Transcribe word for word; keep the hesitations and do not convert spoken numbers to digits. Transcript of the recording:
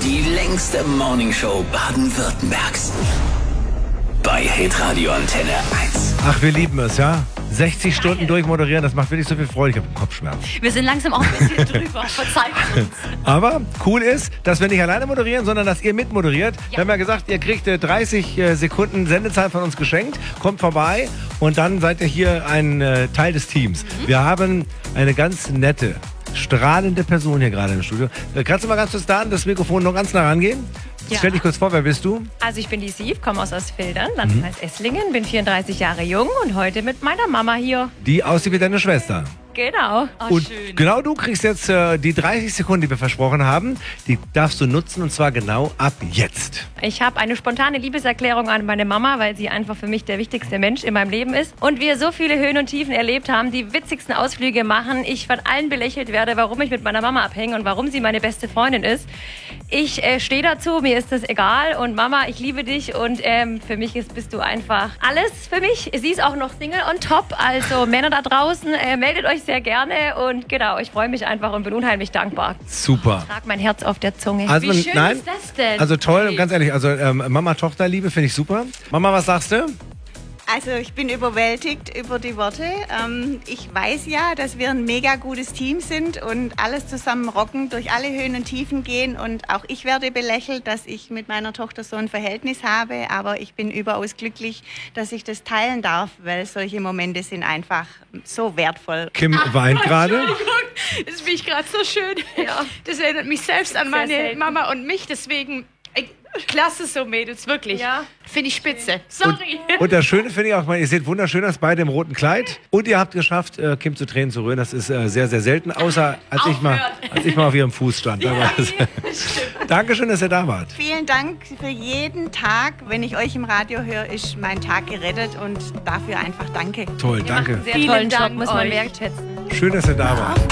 Die längste Morningshow Baden-Württembergs. Bei Hitradio Antenne eins. Ach, wir lieben es, ja? sechzig Stunden durchmoderieren, das macht wirklich so viel Freude. Ich habe einen Kopfschmerz. Wir sind langsam auch ein bisschen drüber. Verzeiht uns. Aber cool ist, dass wir nicht alleine moderieren, sondern dass ihr mitmoderiert. Ja. Wir haben ja gesagt, ihr kriegt dreißig Sekunden Sendezeit von uns geschenkt. Kommt vorbei und dann seid ihr hier ein äh, Teil des Teams. Mhm. Wir haben eine ganz nette, strahlende Person hier gerade im Studio. Kannst du mal ganz kurz da an das Mikrofon noch ganz nah rangehen? Ja. Stell dich kurz vor, wer bist du? Also ich bin die Siv, komme aus Ostfildern, Landkreis mhm. Esslingen, bin vierunddreißig Jahre jung und heute mit meiner Mama hier. Die aussieht wie deine Schwester. Genau. Oh, und schön. Genau du kriegst jetzt äh, die dreißig Sekunden, die wir versprochen haben. Die darfst du nutzen und zwar genau ab jetzt. Ich habe eine spontane Liebeserklärung an meine Mama, weil sie einfach für mich der wichtigste Mensch in meinem Leben ist. Und wir so viele Höhen und Tiefen erlebt haben, die witzigsten Ausflüge machen. Ich von allen belächelt werde, warum ich mit meiner Mama abhänge und warum sie meine beste Freundin ist. Ich äh, stehe dazu, mir ist das egal. Und Mama, ich liebe dich und ähm, für mich ist, bist du einfach alles für mich. Sie ist auch noch Single on top. Also Männer da draußen, äh, meldet euch sehr gerne und genau, ich freue mich einfach und bin unheimlich dankbar. Super. Ich trage mein Herz auf der Zunge. Also, Wie schön nein, ist das denn? Also toll, hey. Ganz ehrlich, also ähm, Mama-Tochter-Liebe finde ich super. Mama, was sagst du? Also ich bin überwältigt über die Worte. Ähm, ich weiß ja, dass wir ein mega gutes Team sind und alles zusammen rocken, durch alle Höhen und Tiefen gehen. Und auch ich werde belächelt, dass ich mit meiner Tochter so ein Verhältnis habe. Aber ich bin überaus glücklich, dass ich das teilen darf, weil solche Momente sind einfach so wertvoll. Kim weint gerade. Das finde ich gerade so schön. Ja. Das erinnert mich selbst an meine Mama und mich. Deswegen... Klasse so, Mädels, wirklich. Ja. Finde ich spitze. Sorry. Und, und das Schöne finde ich auch, ihr seht wunderschön aus, beide im roten Kleid. Und ihr habt geschafft, äh, Kim zu Tränen zu rühren. Das ist äh, sehr, sehr selten, außer als ich, mal, als ich mal auf ihrem Fuß stand. Ja, Dankeschön, dass ihr da wart. Vielen Dank für jeden Tag. Wenn ich euch im Radio höre, ist mein Tag gerettet und dafür einfach danke. Toll, danke. Sehr tollen Job, muss man wertschätzen. Schön, dass ihr da wart.